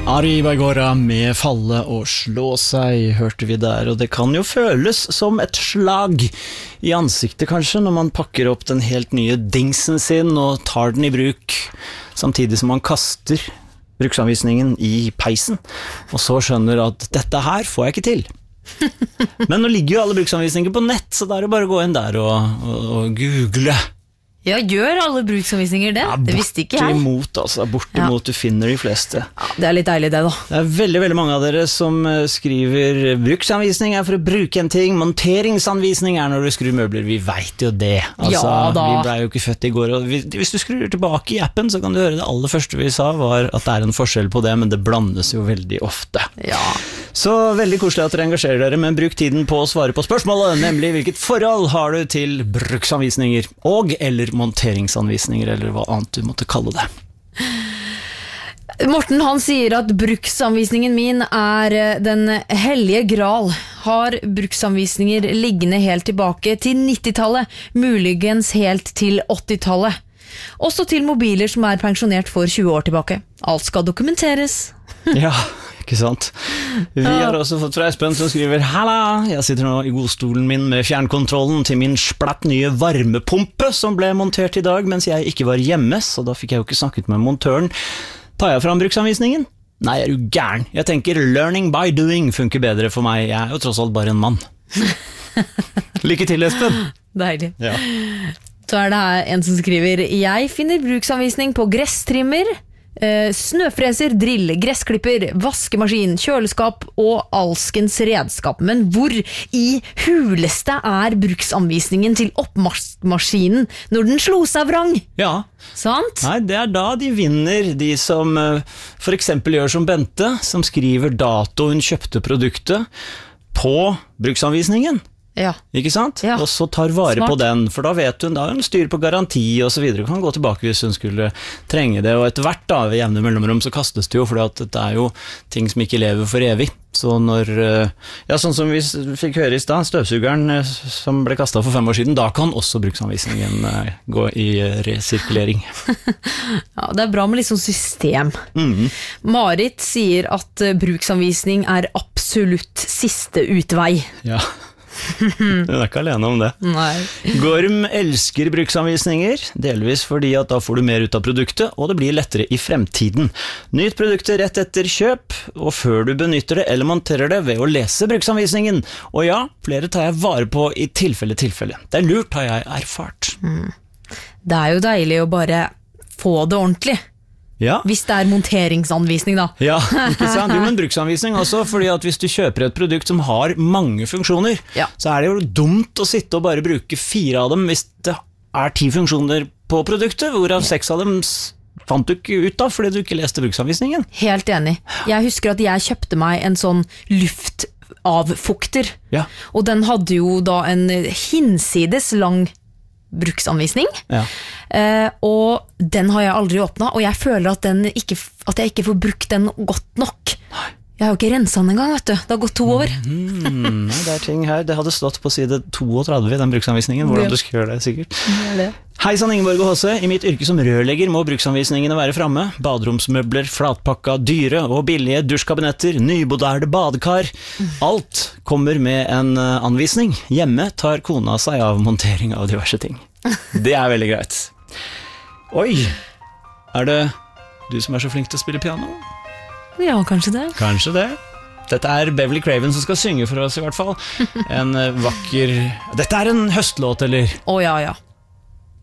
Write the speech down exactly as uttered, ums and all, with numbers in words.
Ari Bagora med falle og slå seg, hørte vi der, og det kan jo føles som et slag i ansiktet kanskje, når man pakker opp den helt nye dingsen sin og tar den i bruk, samtidig som man kaster bruksanvisningen i peisen, og så skjønner at dette her får jeg ikke til. Men nå ligger jo alle bruksanvisninger på nett, så da er det bare å gå inn der og, og, og google. Ja, gjør alle bruksanvisninger det? Ja, det visste ikke jeg. Bortimot, altså. Bortimot, ja. Du finner de fleste. Ja, det er litt deilig det da. Det er veldig, veldig mange av dere som skriver bruksanvisning er for å bruke en ting, monteringsanvisning er når du skrur møbler. Vi vet jo det. Altså, ja da. Vi ble jo ikke født i går, og vi, hvis du skrur tilbake i appen, så kan du høre det aller første vi sa var at det er en forskjell på det, men det blandes jo veldig ofte. Ja. Så veldig koselig at dere engasjerer dere, men bruk tiden på å svare på spørsmålet, nemlig hvilket forhold har du til bruksanvisninger, og eller monteringsanvisninger, eller hva annet du måtte kalle det. Morten han sier at bruksanvisningen min er den hellige gral. Har bruksanvisninger liggende helt tilbake til nittitallet, muligens helt til åttitallet. Også til mobiler som er pensjonert for tjue år tilbake. Alt skal dokumenteres. Ja, ikke sant? Vi har også fått fra Espen som skriver Halla, jeg sitter nå i godstolen min med fjernkontrollen til min splatt nye varmepumpe som ble montert i dag mens jeg ikke var hjemme, så da fikk jeg jo ikke snakket med montøren. Tar jeg fram bruksanvisningen? Nei, er du gæren? Jeg tenker learning by doing funker bedre for meg, jeg er jo tross alt bare en mann. Lykke til, Espen. Deilig. Ja. Så er det her en som skriver Jeg finner bruksanvisning på gresstrimmer, eh, snøfreser, drill, gressklipper, vaskemaskin, kjøleskap og alskens redskap. Men hvor i huleste er bruksanvisningen til oppmaskinen når den slo seg vrang? Ja. Sant? Nei, det er da de vinner, de som for eksempel gjør som Bente, som skriver dato hun kjøpte produktet på bruksanvisningen. Ja. Ikke sant? Ja. Og så tar vare Smart. på den, for da vet hun, da hun styrer på garanti og så videre, kan gå tilbake hvis hun skulle trenge det, og etter hvert da, ved jevne mellomrom, så kastes det jo, for det er jo ting som ikke lever for evig. Så når, ja, sånn som vi fikk høre i sted, støvsugeren som ble kastet for fem år siden, da kan også bruksanvisningen gå i resirkulering. Ja, det er bra med litt sånn system. Mm. Marit sier at bruksanvisning er absolutt siste utvei. Ja. Hun er ikke alene om det. Nei. Gorm elsker bruksanvisninger, delvis fordi at da får du mer ut av produktet, og det blir lettere i fremtiden. Nyt produktet rett etter kjøp, og før du benytter det eller monterer det ved å lese bruksanvisningen. Og ja, flere tar jeg vare på i tilfelle tilfelle. Det er lurt, har jeg erfart. Mm. Det er jo deilig å bare få det ordentlig. Ja. Hvis det er monteringsanvisning da. Ja, ikke sant? Jo, men bruksanvisning også, fordi at hvis du kjøper et produkt som har mange funksjoner, ja. så er det jo dumt å sitte og bare bruke fire av dem hvis det er ti funksjoner på produktet, hvorav seks av dem fant du ikke ut av fordi du ikke leste bruksanvisningen. Helt enig. Jeg husker at jeg kjøpte meg en sånn luftavfukter, ja. og den hadde jo da en hinsides lang bruksanvisning, ja. eh, og den har jeg aldri åpnet, og jeg føler at, den ikke, at jeg ikke får brukt den godt nok. Jeg har jo ikke renset den en gang, vet du. Det har gått to år. Mm, nei, det er ting her. Det hadde stått på side trettito i den bruksanvisningen, hvordan du skal gjøre det sikkert. Det. Hei sann, Ingeborg og H C. I mitt yrke som rørlegger må bruksanvisningene være framme. Baderomsmøbler, flatpakka, dyre og billige dusjkabinetter, nyboderne badekar. Alt kommer med en anvisning. Hjemme tar kona seg av montering av diverse ting. Det er veldig greit. Oi, er det du som er så flink til å spille piano? Ja, kanskje det. Kanskje det. Dette er Beverly Craven som skal synge for oss i hvert fall. En vakker... Dette er en høstlåt, eller? Å ja, ja.